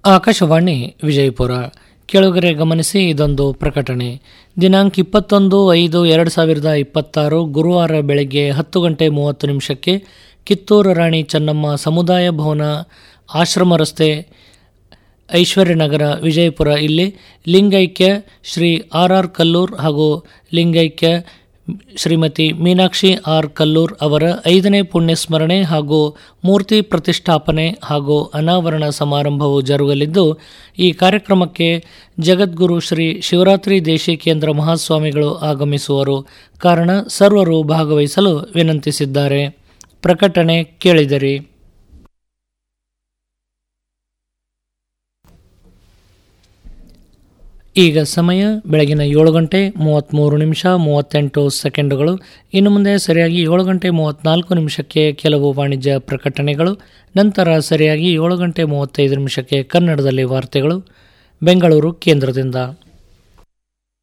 ಆಕಾಶವಾಣಿ ವಿಜಯಪುರ. ಕೆಳಗರೆ ಗಮನಿಸಿ, ಇದೊಂದು ಪ್ರಕಟಣೆ. ದಿನಾಂಕ 21/5/2026 ಗುರುವಾರ ಬೆಳಗ್ಗೆ 10:30 ಕಿತ್ತೂರು ರಾಣಿ ಚೆನ್ನಮ್ಮ ಸಮುದಾಯ ಭವನ, ಆಶ್ರಮ ರಸ್ತೆ, ಐಶ್ವರ್ಯನಗರ, ವಿಜಯಪುರ ಇಲ್ಲಿ ಲಿಂಗೈಕ್ಯ ಶ್ರೀ ಆರ್ ಕಲ್ಲೂರ್ ಹಾಗೂ ಲಿಂಗೈಕ್ಯ ಶ್ರೀಮತಿ ಮೀನಾಕ್ಷಿ ಆರ್ ಕಲ್ಲೂರ್ ಅವರ 5ನೇ ಪುಣ್ಯಸ್ಮರಣೆ ಹಾಗೂ ಮೂರ್ತಿ ಪ್ರತಿಷ್ಠಾಪನೆ ಹಾಗೂ ಅನಾವರಣ ಸಮಾರಂಭವು ಜರುಗಲಿದ್ದು, ಈ ಕಾರ್ಯಕ್ರಮಕ್ಕೆ ಜಗದ್ಗುರು ಶ್ರೀ ಶಿವರಾತ್ರಿ ದೇಶಿಕೇಂದ್ರ ಮಹಾಸ್ವಾಮಿಗಳು ಆಗಮಿಸುವರು. ಕಾರಣ ಸರ್ವರು ಭಾಗವಹಿಸಲು ವಿನಂತಿಸಿದ್ದಾರೆ. ಪ್ರಕಟಣೆ ಕೇಳಿದಿರಿ. ಈಗ ಸಮಯ ಬೆಳಗಿನ 7:33:38. ಇನ್ನು ಮುಂದೆ ಸರಿಯಾಗಿ 7:34 ಕೆಲವು ವಾಣಿಜ್ಯ ಪ್ರಕಟಣೆಗಳು, ನಂತರ ಸರಿಯಾಗಿ 7:35 ಕನ್ನಡದಲ್ಲಿ ವಾರ್ತೆಗಳು ಬೆಂಗಳೂರು ಕೇಂದ್ರದಿಂದ.